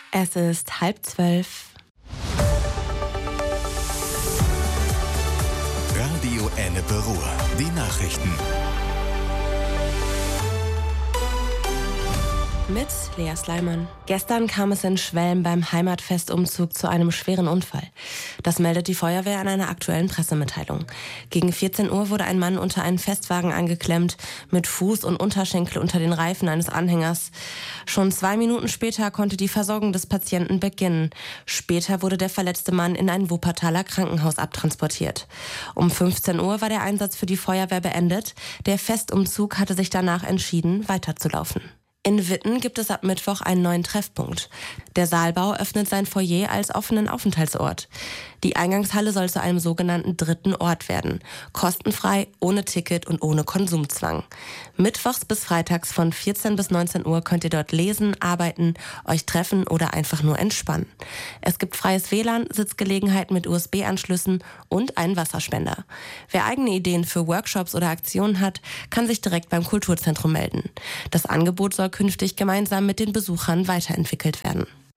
Es ist 11:30. Radio Ennepe Ruhr. Die Nachrichten. Mit Lea Sleiman. Gestern kam es in Schwelm beim Heimatfestumzug zu einem schweren Unfall. Das meldet die Feuerwehr in einer aktuellen Pressemitteilung. Gegen 14 Uhr wurde ein Mann unter einen Festwagen angeklemmt, mit Fuß und Unterschenkel unter den Reifen eines Anhängers. Schon 2 Minuten später konnte die Versorgung des Patienten beginnen. Später wurde der verletzte Mann in ein Wuppertaler Krankenhaus abtransportiert. Um 15 Uhr war der Einsatz für die Feuerwehr beendet. Der Festumzug hatte sich danach entschieden, weiterzulaufen. In Witten gibt es ab Mittwoch einen neuen Treffpunkt. Der Saalbau öffnet sein Foyer als offenen Aufenthaltsort. Die Eingangshalle soll zu einem sogenannten dritten Ort werden. Kostenfrei, ohne Ticket und ohne Konsumzwang. Mittwochs bis freitags von 14 bis 19 Uhr könnt ihr dort lesen, arbeiten, euch treffen oder einfach nur entspannen. Es gibt freies WLAN, Sitzgelegenheiten mit USB-Anschlüssen und einen Wasserspender. Wer eigene Ideen für Workshops oder Aktionen hat, kann sich direkt beim Kulturzentrum melden. Das Angebot soll künftig gemeinsam mit den Besuchern weiterentwickelt werden.